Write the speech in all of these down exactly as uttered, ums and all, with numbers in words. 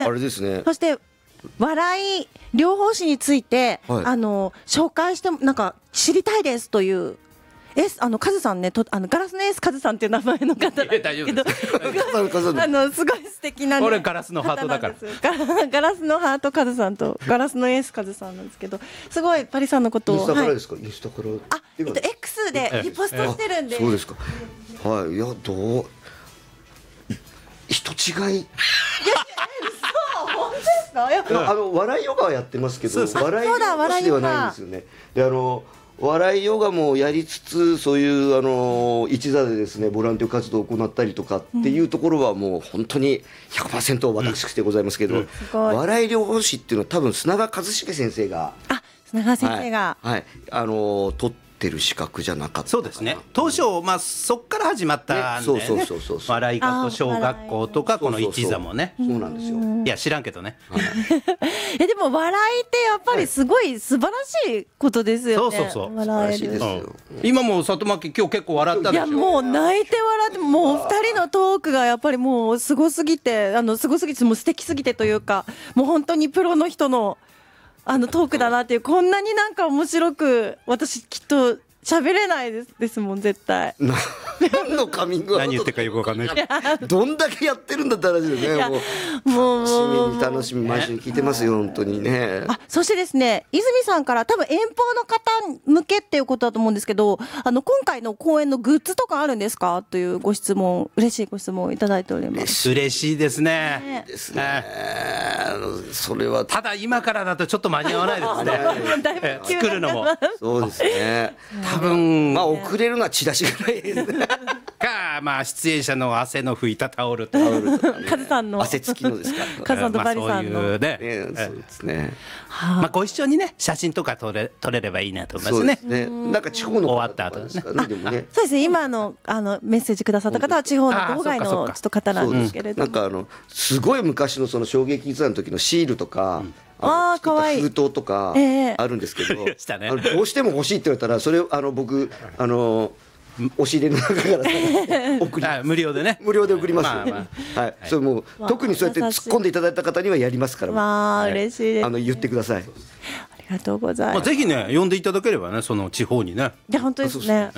あれですね。 そして笑い療法士について、はい、あの紹介してなんか知りたいですというエースあのカズさんねとあのガラスのエースカズさんっていう名前の方なんですけど、あのすごい素敵な、ね、 俺ガラスのハートだからガ, ガラスのハートカズさんとガラスのエースカズさんなんですけど、すごいパリさんのことをインスタからですか、はい、インスタからあ、えっと、X でリポストしてるんで、 そうですか、はい、いやどう人違いいや本当ですか？いや、 あの笑いヨガはやってますけど、 そう笑いヨガではないんですよね。であの笑いヨガもやりつつ、そういうあの一座でですねボランティア活動を行ったりとかっていうところはもう本当に ひゃくパーセント 私でございますけど、うんうん、笑い療法士っていうのは多分砂川一茂先生があ砂川先生が、 はいはい、あの取ってる資格じゃなかった。 そうですね、当初、まあ、そっから始まったんだよね、笑い学校小学校とかこの一座もね。 そうなんですよ。 いや知らんけどね、はい、 えでも笑いってやっぱりすごい素晴らしいことですよね。 そうそうそう、 笑える、 うん、 今も里巻今日結構笑ったでしょ。 いやもう泣いて笑って、もうふたりのトークがやっぱりもうすごすぎて、あのすごすぎてもう素敵すぎてというか、もう本当にプロの人のあのトークだなっていう、こんなになんか面白く私きっと喋れないですですもん絶対。 何のカミングアウト何言ってるかよくわかんない。 どんだけやってるんだって話ですよね。もう楽しみに楽しみ毎週聞いてますよ、ね、本当にね。 あ、そしてですね、泉さんから多分遠方の方向けっていうことだと思うんですけど、あの今回の公演のグッズとかあるんですかというご質問、嬉しいご質問をいただいております。 嬉しいですね。 ねですね。それはただ今からだとちょっと間に合わないですね。作るのも。 そうですね。 多分まあ遅れるのはチラシぐらいですね。 かまあ出演者の汗の拭いたタオルとカズさんの汗付きのですか。 カズさんとバリさんの。 そういうね。そうですね。 まあご一緒にね写真とか撮れ撮れればいいなと思いますね。 そうですね。なんか地方の終わった後ですね。 そうですね。今のあのメッセージくださった方は地方の郊外のちょっと方なんですけれども。 なんかあのすごい昔のその衝撃一座の時のシールとか。 ああ可愛い封筒とかあるんですけど、 ね、 あのどうしても欲しいって言われたらそれをあの僕あの押し入れの中から送り無料でね無料で送ります、まあまあ、はい、それもう特にそうやって突っ込んでいただいた方にはやりますから、 まあ嬉しいです、 あの言ってください。 ありがとうございます。 まあ、ぜひね呼んでいただければねその地方にね。 いや本当ですね。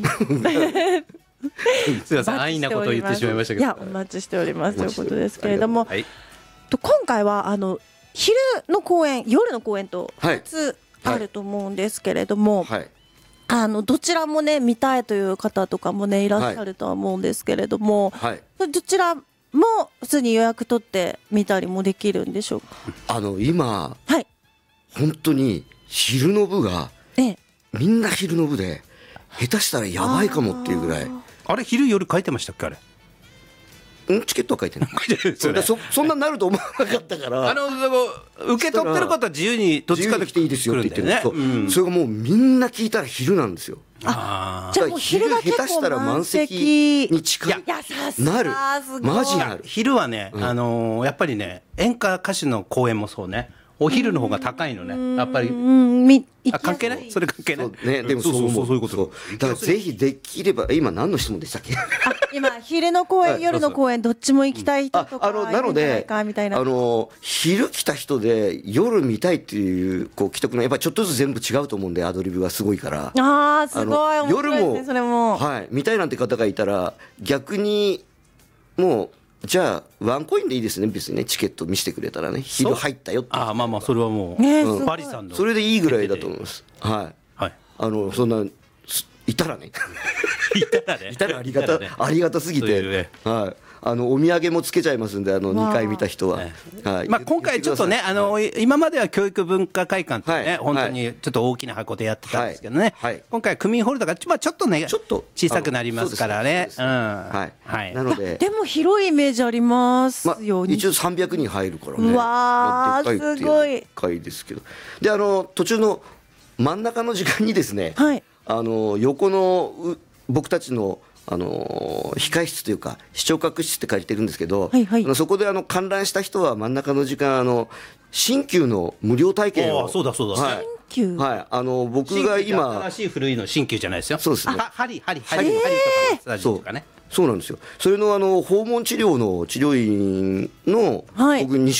すみません安易なことを言ってしまいましたけど。 いやお待ちしておりますということですけれども、はい、と今回はあの昼の公演夜の公演とふたつあると思うんですけれども、はいはい、あのどちらもね見たいという方とかもねいらっしゃるとは思うんですけれども、はい、どちらも普通に予約取って見たりもできるんでしょうか。 あの今、 はい、 本当に昼の部が、ええ、みんな昼の部で下手したらやばいかもっていうぐらい。 あ, あれ昼夜書いてましたっけあれ。 チケットは書いてないそ, そんなになると思わなかったからあの受け取ってる方は自由にどっちかで来ていいですよって言ってるんです、ねうん、それがもうみんな聞いたら昼なんですよ。 あじゃあもう昼が下手したら満席に近いなるマジなる。 昼はね、うん、あのー、やっぱりね演歌歌手の公演もそうねお昼の方が高いのねやっぱり。あ関係ないそれ関係ないね。でもそうそうそういうことだからぜひできれば今何の質問でしたっけ。 今昼の公演夜の公演どっちも行きたい人とかあのなのであの昼来た人で夜見たいっていうこう既得なやっぱりちょっとずつ全部違うと思うんでアドリブがすごいからあすごい夜もそれもはい見たいなんて方がいたら逆にもうじゃあワンコインでいいですね別にねチケット見せてくれたらね昼入ったよってあまあまあそれはもう、 ねうん、バリさんのそれでいいぐらいだと思いますはい、はい、あのそんないたらねいたらねいたらありがた、ね、ありがたすぎて、ね、はいあのお土産もつけちゃいますんであのにかい見た人は、 はいまあ、今回ちょっとねあの、はい、今までは教育文化会館ってね、はい、本当にちょっと大きな箱でやってたんですけどね、はい、今回は区民ホールだから、まあ、ちょっとねちょっと小さくなりますからねなのででも広いイメージありますよ、 まあ、一応さんびゃくにん入るからねうわー、まあ、すごいでかいですけどであの途中の真ん中の時間にですね、はい、あの横の僕たちのあの控室というか視聴覚室って書いてるんですけど、はいはい、そこであの観覧した人は真ん中の時間あの鍼灸の無料体験をそうだそうだ、 はい、はい、あの僕が今新しい古いの鍼灸じゃないですよ。 そうですね。 針針針針とかマッサージとかね。 そうなんですよ。それのあの訪問治療の治療院の、はい、僕に